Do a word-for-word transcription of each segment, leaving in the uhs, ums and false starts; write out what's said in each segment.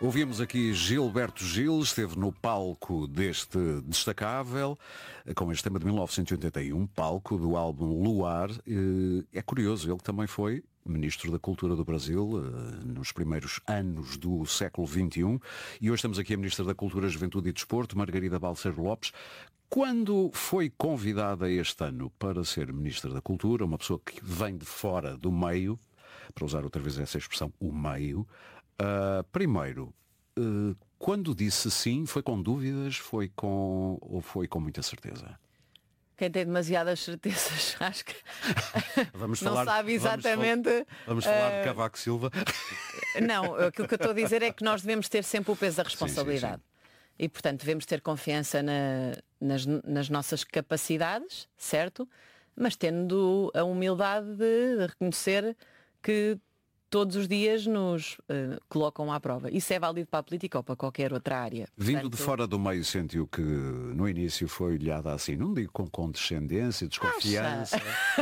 Ouvimos aqui Gilberto Gil, esteve no palco deste destacável, com este tema de mil novecentos e oitenta e um, palco do álbum Luar. É curioso, ele também foi Ministro da Cultura do Brasil nos primeiros anos do século vinte e um, e hoje estamos aqui a Ministra da Cultura, Juventude e Desporto, Margarida Balseiro Lopes. Quando foi convidada este ano para ser Ministra da Cultura, uma pessoa que vem de fora do meio, para usar outra vez essa expressão, o meio, Uh, primeiro, uh, quando disse sim, foi com dúvidas, foi com ou foi com muita certeza? Quem tem demasiadas certezas, acho que vamos não falar, sabe exatamente. Vamos, vamos falar uh, de Cavaco Silva. Não, aquilo que eu estou a dizer é que nós devemos ter sempre o peso da responsabilidade. Sim, sim, sim. E, portanto, devemos ter confiança na, nas, nas nossas capacidades, certo? Mas tendo a humildade de, de reconhecer que todos os dias nos uh, colocam à prova. Isso é válido para a política ou para qualquer outra área. Vindo Portanto, de fora do meio, sentiu que no início foi olhada assim, não digo com condescendência, desconfiança.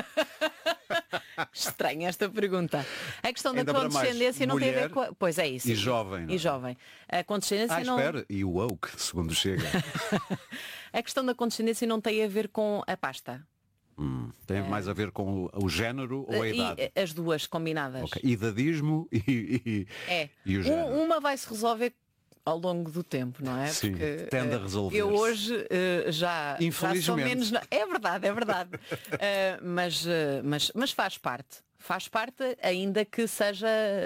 Estranha esta pergunta. A questão Ainda da condescendência não tem a ver com a... Pois é isso. E jovem. Não? E jovem. A condescendência ah, não... espera, e o woke, segundo chega. A questão da condescendência não tem a ver com a pasta. Hum, tem é. mais a ver com o, o género ou a idade? E, as duas combinadas. Okay. Idadismo e, e, é. e o género. Um, uma vai se resolver ao longo do tempo, não é? Sim, porque tende a resolver. Eu hoje uh, já, Infelizmente. já sou menos. É verdade, é verdade. uh, mas, uh, mas, mas faz parte. Faz parte, ainda que seja.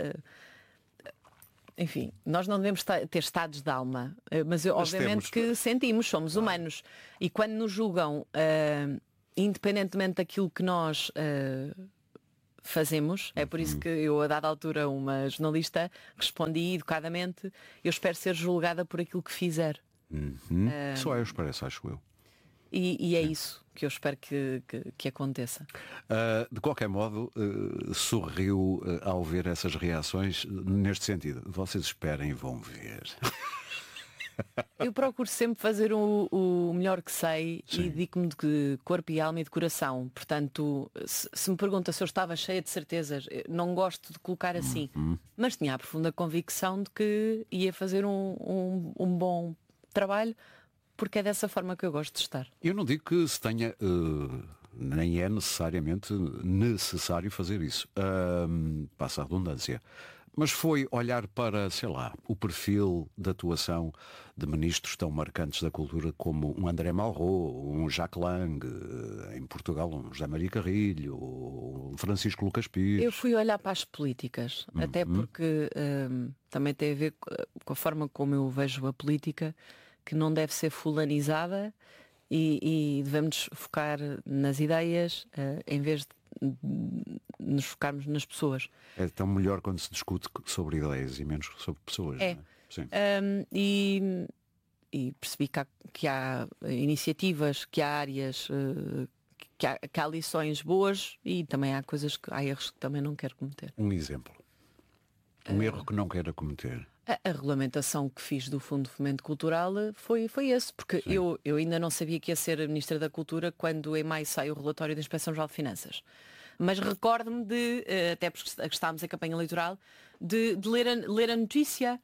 Enfim, nós não devemos ter estados de alma, mas, mas obviamente temos... que sentimos, somos humanos. E quando nos julgam. Uh, independentemente daquilo que nós uh, fazemos, é por isso que eu, a dada altura, uma jornalista, respondi educadamente: eu espero ser julgada por aquilo que fizer. Uhum. Uh, Só eu parece, acho eu. E, e é Sim. isso que eu espero que, que, que aconteça. Uh, de qualquer modo, uh, sorriu uh, ao ver essas reações neste sentido. Vocês esperem e vão ver. Eu procuro sempre fazer o, o melhor que sei. Sim. E dedico-me de corpo e alma e de coração. Portanto, se, se me pergunta se eu estava cheia de certezas, não gosto de colocar assim, uhum. mas tinha a profunda convicção de que ia fazer um, um, um bom trabalho, porque é dessa forma que eu gosto de estar. Eu não digo que se tenha, uh, nem é necessariamente necessário fazer isso. Uh, passa a redundância. Mas foi olhar para, sei lá, o perfil de atuação de ministros tão marcantes da cultura como um André Malraux, um Jacques Lang, em Portugal um José Maria Carrilho, um Francisco Lucas Pires. Eu fui olhar para as políticas, uhum. até porque um, também tem a ver com a forma como eu vejo a política, que não deve ser fulanizada e, e devemos focar nas ideias uh, em vez de nos focarmos nas pessoas. É tão melhor quando se discute sobre ideias e menos sobre pessoas. É. Não é? Sim. Um, e, e percebi que há, que há iniciativas, que há áreas, uh, que, há, que há lições boas e também há coisas que há erros que também não quero cometer. Um exemplo. Um uh, erro que não quero cometer. A, a regulamentação que fiz do Fundo de Fomento Cultural foi, foi esse, porque eu, eu ainda não sabia que ia ser a Ministra da Cultura quando em maio sai o relatório da Inspeção-Geral de Finanças. Mas recordo-me de, até porque estávamos em campanha eleitoral, de, de ler, a, ler a notícia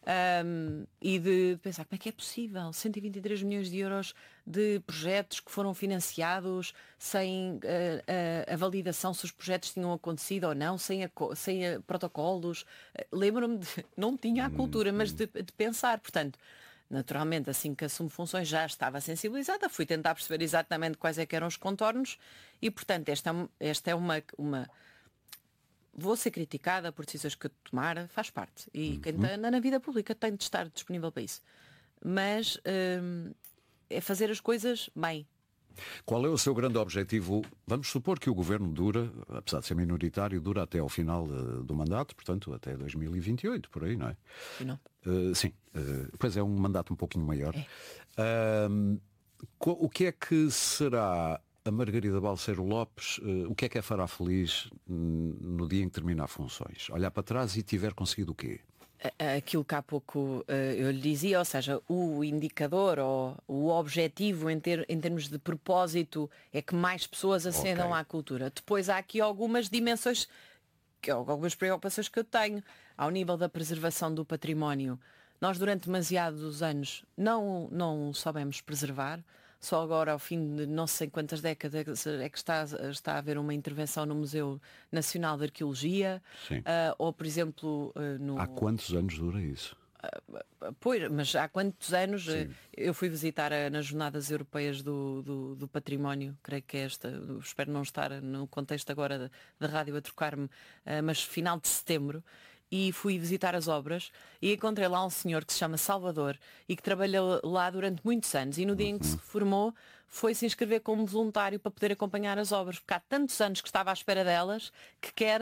um, e de pensar como é que é possível cento e vinte e três milhões de euros de projetos que foram financiados sem uh, a, a validação se os projetos tinham acontecido ou não, sem, a, sem a protocolos. Lembro-me de, não tinha a cultura, mas de, de pensar, portanto, naturalmente, assim que assumo funções já estava sensibilizada, fui tentar perceber exatamente quais é que eram os contornos e, portanto, esta, esta é uma, uma... Vou ser criticada por decisões que eu tomar, faz parte. E uhum. quem está na vida pública tem de estar disponível para isso. Mas hum, é fazer as coisas bem. Qual é o seu grande objetivo? Vamos supor que o governo dura, apesar de ser minoritário, dura até ao final uh, do mandato, portanto até dois mil e vinte e oito, por aí, não é? Não. Uh, sim, uh, pois é um mandato um pouquinho maior. É. Uh, o que é que será a Margarida Balseiro Lopes, uh, o que é que a fará feliz um, no dia em que terminar funções? Olhar para trás e tiver conseguido o quê? Aquilo que há pouco uh, eu lhe dizia, ou seja, o indicador ou o objetivo em, ter, em termos de propósito é que mais pessoas acendam okay. à cultura. Depois há aqui algumas dimensões, que, algumas preocupações que eu tenho ao nível da preservação do património. nós durante demasiados anos não, não soubemos preservar. Só agora, ao fim de não sei quantas décadas, é que está, está a haver uma intervenção no Museu Nacional de Arqueologia. Sim. Uh, ou, por exemplo, uh, no... Há quantos anos dura isso? Uh, pois, mas há quantos anos? Uh, eu fui visitar uh, nas Jornadas Europeias do, do, do Património, creio que é esta, espero não estar no contexto agora da, da rádio a trocar-me, uh, mas final de setembro. E fui visitar as obras e encontrei lá um senhor que se chama Salvador e que trabalhou lá durante muitos anos, e no dia em que se formou foi se inscrever como voluntário para poder acompanhar as obras, porque há tantos anos que estava à espera delas que quer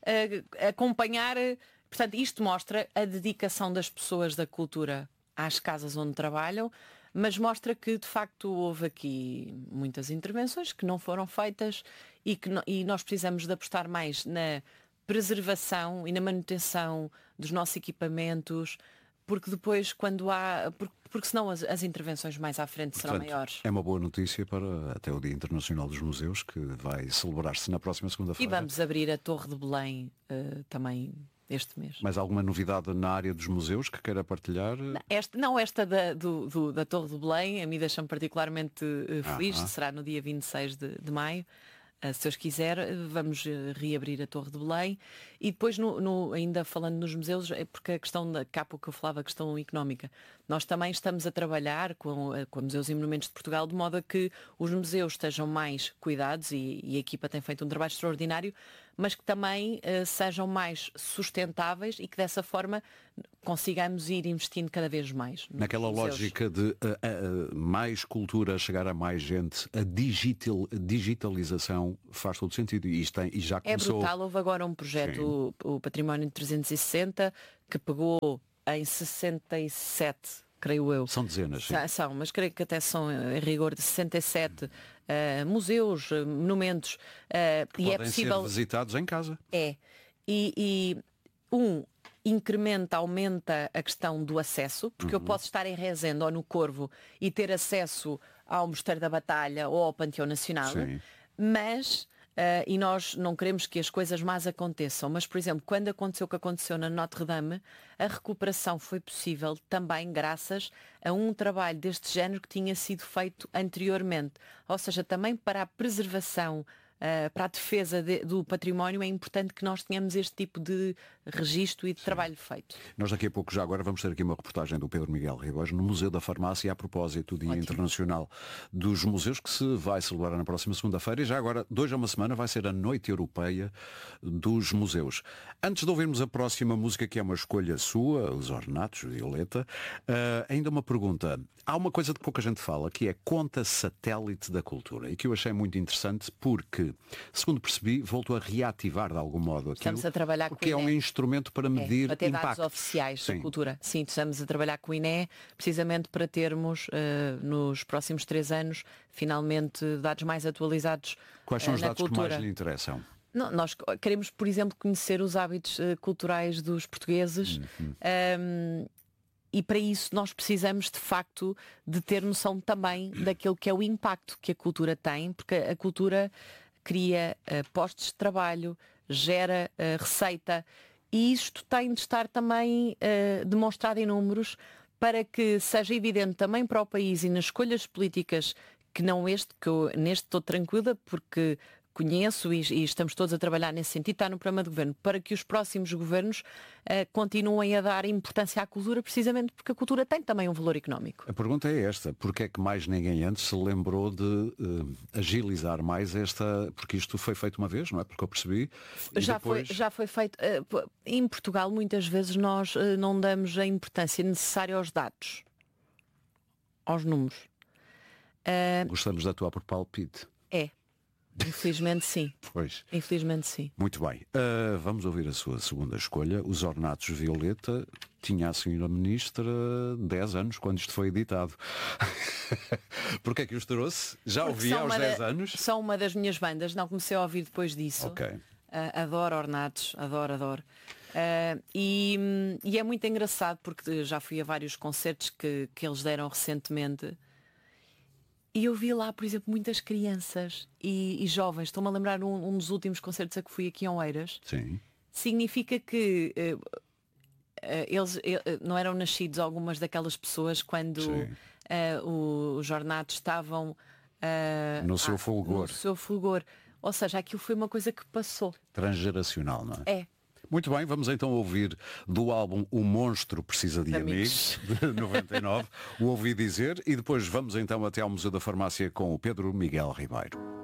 uh, acompanhar. Portanto, isto mostra a dedicação das pessoas da cultura às casas onde trabalham, mas mostra que de facto houve aqui muitas intervenções que não foram feitas e que no, e nós precisamos de apostar mais na preservação e na manutenção dos nossos equipamentos, porque depois quando há, porque, porque senão as, as intervenções mais à frente serão Portanto, maiores. É uma boa notícia para até o Dia Internacional dos Museus, que vai celebrar-se na próxima segunda-feira. E vamos abrir a Torre de Belém uh, também este mês. Mais alguma novidade na área dos museus que queira partilhar? Não, esta, não, esta da, do, do, da Torre de Belém, a mim deixa-me particularmente uh, feliz, ah, ah. será no dia vinte e seis de, de maio. Uh, se Deus quiser, vamos uh, reabrir a Torre de Belém. E depois, no, no, ainda falando nos museus, é porque a questão da capa que eu falava, a questão económica, nós também estamos a trabalhar com, com a Museus e Monumentos de Portugal de modo a que os museus estejam mais cuidados, e, e a equipa tem feito um trabalho extraordinário, mas que também uh, sejam mais sustentáveis e que dessa forma consigamos ir investindo cada vez mais. Naquela lógica de uh, uh, mais cultura chegar a mais gente, a, digital, a digitalização faz todo sentido, e, isto tem, e já começou... É brutal, houve agora um projeto, o, o Património trezentos e sessenta, que pegou em sessenta e sete, creio eu. São dezenas, sim. São, mas creio que até são, em rigor, de sessenta e sete uh, museus, monumentos. Uh, que e podem é possível... ser visitados em casa. É. E, e um, incrementa, aumenta a questão do acesso, porque uhum. eu posso estar em Rezende ou no Corvo e ter acesso ao Mosteiro da Batalha ou ao Panteão Nacional, sim. mas... Uh, e nós não queremos que as coisas más aconteçam, mas, por exemplo, quando aconteceu o que aconteceu na Notre-Dame, a recuperação foi possível também graças a um trabalho deste género que tinha sido feito anteriormente. Ou seja, também para a preservação, uh, para a defesa de, do património, é importante que nós tenhamos este tipo de registro e de Sim. trabalho feito. Nós daqui a pouco, já agora, vamos ter aqui uma reportagem do Pedro Miguel Ribeiro no Museu da Farmácia, a propósito do Dia Ótimo. Internacional dos Museus, que se vai celebrar na próxima segunda-feira, e já agora, dois a uma semana, vai ser a Noite Europeia dos Museus. Antes de ouvirmos a próxima música, que é uma escolha sua, os Ornatos, Violeta, uh, ainda uma pergunta. Há uma coisa de que pouca gente fala, que é conta satélite da cultura, e que eu achei muito interessante porque, segundo percebi, voltou a reativar de algum modo aquilo. Estamos a trabalhar com o que é um instrumento para medir é, para ter impactos dados oficiais Sim. da cultura. Sim, estamos a trabalhar com o I N E precisamente para termos uh, nos próximos três anos finalmente dados mais atualizados. Quais são uh, os na dados cultura. que mais lhe interessam? Não, nós queremos, por exemplo, conhecer os hábitos uh, culturais dos portugueses. Uhum. Um, E para isso nós precisamos de facto de ter noção também daquilo que é o impacto que a cultura tem, porque a cultura cria uh, postos de trabalho, gera uh, receita, e isto tem de estar também uh, demonstrado em números para que seja evidente também para o país e nas escolhas políticas, que não este, que eu neste estou tranquila porque conheço e, e estamos todos a trabalhar nesse sentido, está no programa de governo, para que os próximos governos uh, continuem a dar importância à cultura, precisamente porque a cultura tem também um valor económico. A pergunta é esta: porque é que mais ninguém antes se lembrou de uh, agilizar mais esta, porque isto foi feito uma vez, não é? Porque eu percebi. Já, depois... foi, já foi feito. Uh, em Portugal muitas vezes nós uh, não damos a importância necessária aos dados, aos números. Uh, Gostamos da tua por palpite. É. Infelizmente sim. Pois. Infelizmente sim. Muito bem. Uh, vamos ouvir a sua segunda escolha, Os Ornatos, Violeta. Tinha a senhora Ministra dez anos quando isto foi editado. Porquê é que os trouxe? Já ouvi aos dez da, anos? São uma das minhas bandas, não comecei a ouvir depois disso. Ok. Uh, adoro Ornatos, adoro, adoro. Uh, e, e é muito engraçado porque já fui a vários concertos que, que eles deram recentemente. E eu vi lá, por exemplo, muitas crianças e, e jovens. Estou-me a lembrar um, um dos últimos concertos a que fui aqui em Oeiras. Sim. Significa que uh, eles não eram nascidos algumas daquelas pessoas quando uh, os jornados estavam uh, no seu fulgor. No seu fulgor. Ou seja, aquilo foi uma coisa que passou. Transgeracional, não é? É. Muito bem, vamos então ouvir do álbum O Monstro Precisa de Amigos, Amigos, de noventa e nove, o Ouvi Dizer, e depois vamos então até ao Museu da Farmácia com o Pedro Miguel Ribeiro.